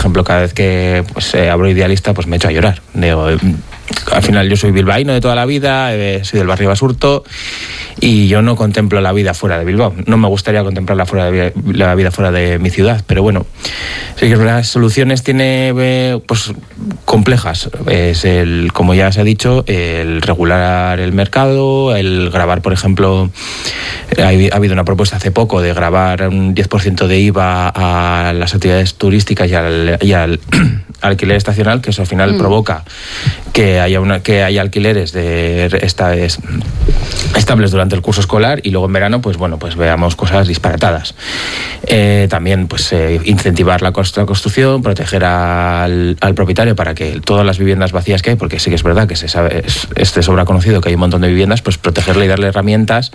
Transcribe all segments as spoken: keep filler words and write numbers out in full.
ejemplo, cada vez que pues, eh, abro Idealista, pues me echo a llorar. Digo, eh, al final yo soy bilbaíno de toda la vida, eh, soy del barrio Basurto, y yo no contemplo la vida fuera de Bilbao. No me gustaría contemplar fuera de, la vida fuera de mi ciudad, pero bueno, sí que las soluciones tiene eh, pues complejas. Es el, como ya se ha dicho, el regular el mercado, el grabar, por ejemplo, ha, ha habido una propuesta hace poco de grabar un diez por ciento de I V A a las actividades turísticas y al, y al alquiler estacional, que eso al final mm. provoca que haya una que haya alquileres de esta, es, estables durante el curso escolar, y luego en verano pues bueno pues veamos cosas disparatadas. Eh, también pues eh, incentivar la construcción, proteger al, al propietario para que todas las viviendas vacías que hay, porque sí que es verdad que se sabe, es, es de sobra conocido que hay un montón de viviendas, pues protegerle y darle herramientas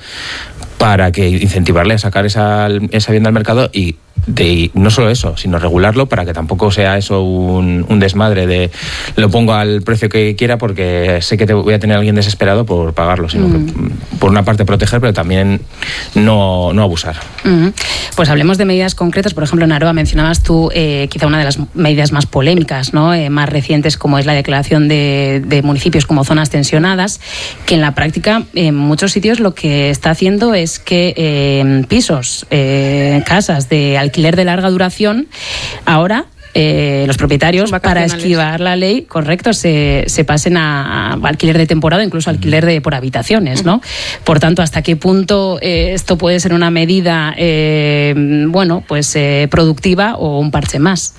para que incentivarle a sacar esa, esa vivienda al mercado, y de, y no solo eso, sino regularlo para que tampoco sea eso un, un desmadre de lo pongo al precio que quiera porque sé que te voy a tener a alguien desesperado por pagarlo, sino mm. que por una parte proteger, pero también no, no abusar. Mm. Pues hablemos de medidas concretas. Por ejemplo, en Aroa mencionabas tú eh, quizá una de las medidas más polémicas, ¿no? Eh, más recientes, como es la declaración de, de municipios como zonas tensionadas, que en la práctica en muchos sitios lo que está haciendo es que eh, pisos, eh, casas de alquiler de larga duración, ahora eh, los propietarios, para esquivar la ley, correcto, se, se pasen a, a alquiler de temporada, incluso alquiler de por habitaciones, ¿no? Por tanto, ¿hasta qué punto eh, esto puede ser una medida, eh, bueno, pues eh, productiva o un parche más?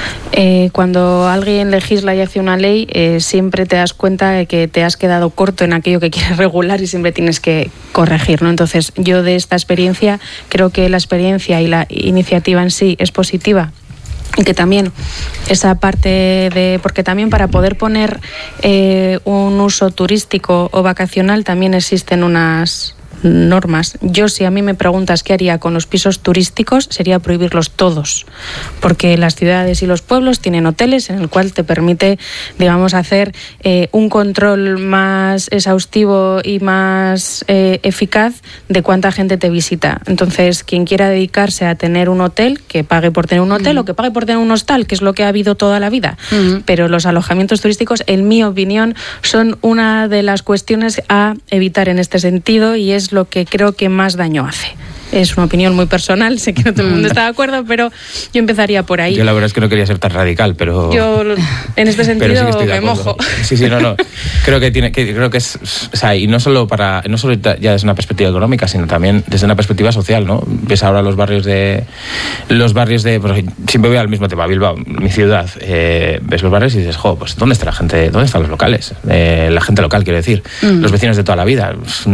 Eh, cuando alguien legisla y hace una ley, eh, siempre te das cuenta de que te has quedado corto en aquello que quieres regular y siempre tienes que corregir, ¿no? Entonces, yo de esta experiencia, creo que la experiencia y la iniciativa en sí es positiva. Y que también esa parte de... Porque también para poder poner eh, un uso turístico o vacacional también existen unas normas. Yo, si a mí me preguntas qué haría con los pisos turísticos, sería prohibirlos todos, porque las ciudades y los pueblos tienen hoteles en el cual te permite, digamos, hacer eh, un control más exhaustivo y más eh, eficaz de cuánta gente te visita. Entonces, quien quiera dedicarse a tener un hotel, que pague por tener un hotel, uh-huh. o que pague por tener un hostal, que es lo que ha habido toda la vida. Uh-huh. Pero los alojamientos turísticos, en mi opinión, son una de las cuestiones a evitar en este sentido, y es lo que creo que más daño hace. Es una opinión muy personal, sé que no todo el mundo está de acuerdo, pero yo empezaría por ahí. Yo la verdad es que no quería ser tan radical, pero... Yo en este sentido sí me mojo. Sí, sí, no, no. Creo que tiene, que, creo que es... O sea, y no solo para no solo ya desde una perspectiva económica, sino también desde una perspectiva social, ¿no? Ves ahora los barrios de... Los barrios de... Pues, siempre voy al mismo tema, Bilbao, mi ciudad. Eh, ves los barrios y dices, jo, pues ¿dónde está la gente? ¿Dónde están los locales? Eh, la gente local, quiero decir. Mm. Los vecinos de toda la vida.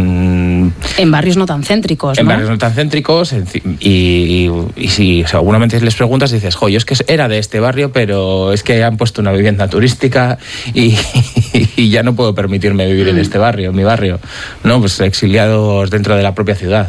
Mm, en barrios no tan céntricos, En ¿no? barrios no tan céntricos. Y, y, y si seguramente les preguntas, dices, jo, yo es que era de este barrio, pero es que han puesto una vivienda turística y, y ya no puedo permitirme vivir mm. en este barrio, en mi barrio, ¿no? Pues exiliados dentro de la propia ciudad.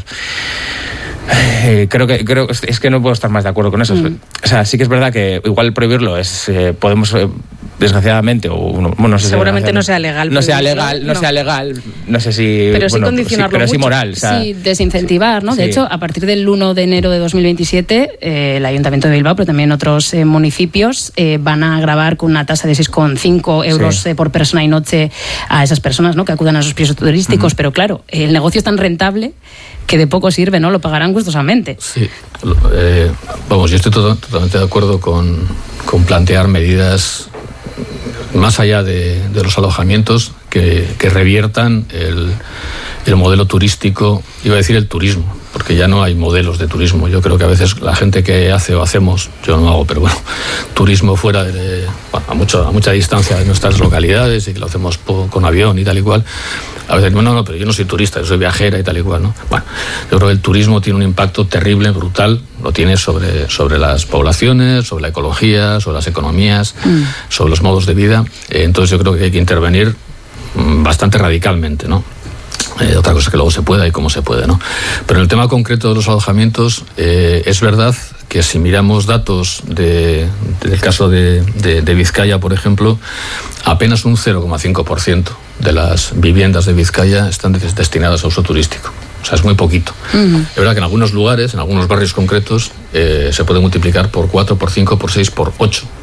Eh, creo que creo es que no puedo estar más de acuerdo con eso. Mm. O sea, sí que es verdad que igual prohibirlo es eh, podemos eh, desgraciadamente o bueno, no sé seguramente no sea legal, no sea legal, no, no sea legal, no sé si pero sí bueno, condicionarlo sí, pero mucho. sí moral, o sea, sí, desincentivar, ¿no? Sí. De hecho, a partir del uno de enero de dos mil veintisiete, eh, el Ayuntamiento de Bilbao, pero también otros eh, municipios eh, van a gravar con una tasa de seis coma cinco euros sí. eh, por persona y noche a esas personas, ¿no? Que acudan a esos pisos turísticos, uh-huh. pero claro, el negocio es tan rentable que de poco sirve, ¿no? Lo pagarán gustosamente. Sí, eh, vamos, yo estoy todo, totalmente de acuerdo con, con plantear medidas más allá de, de los alojamientos que, que reviertan el, el modelo turístico, iba a decir el turismo, porque ya no hay modelos de turismo. Yo creo que a veces la gente que hace o hacemos, yo no hago, pero bueno, turismo fuera de, bueno, a, mucho, a mucha distancia de nuestras localidades y que lo hacemos po, con avión y tal y cual, a veces, no, no, pero yo no soy turista, yo soy viajera y tal y cual, ¿no? Bueno, yo creo que el turismo tiene un impacto terrible, brutal, lo tiene sobre, sobre las poblaciones, sobre la ecología, sobre las economías, mm. sobre los modos de vida. Eh, entonces yo creo que hay que intervenir mm, bastante radicalmente, ¿no? Eh, otra cosa es que luego se pueda y cómo se puede, ¿no? Pero en el tema concreto de los alojamientos, eh, es verdad que si miramos datos de, del caso de, de, de Vizcaya, por ejemplo, apenas un cero coma cinco por ciento de las viviendas de Vizcaya están destinadas a uso turístico. O sea, es muy poquito. Uh-huh. Es verdad que en algunos lugares, en algunos barrios concretos, eh, se puede multiplicar por cuatro, por cinco, por seis, por ocho